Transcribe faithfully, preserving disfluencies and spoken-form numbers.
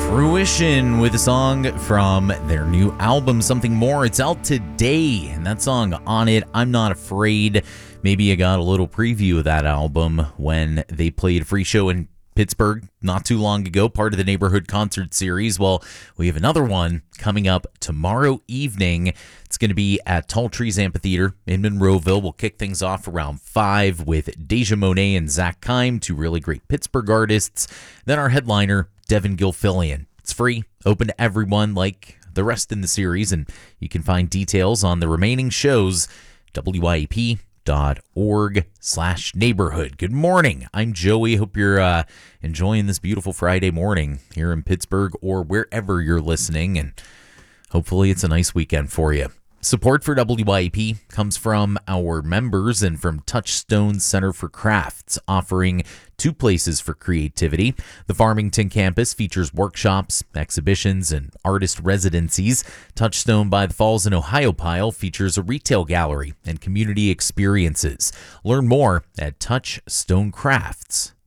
Fruition with a song from their new album, Something More. It's out today, and that song, On It, I'm Not Afraid. Maybe you got a little preview of that album when they played a free show in Pittsburgh not too long ago, part of the Neighborhood Concert Series. Well, we have another one coming up tomorrow evening. It's going to be at Tall Trees Amphitheater in Monroeville. We'll kick things off around five with Deja Monet and Zach Kime, two really great Pittsburgh artists. Then our headliner, Devin Gilfillian. It's free, open to everyone like the rest in the series, and you can find details on the remaining shows, W I A P dot org slash neighborhood. Good morning. I'm Joey. Hope you're uh, enjoying this beautiful Friday morning here in Pittsburgh or wherever you're listening, and hopefully it's a nice weekend for you. Support for W I A P comes from our members and from Touchstone Center for Crafts, offering two places for creativity. The Farmington campus features workshops, exhibitions, and artist residencies. Touchstone by the Falls in Ohiopyle features a retail gallery and community experiences. Learn more at touchstone crafts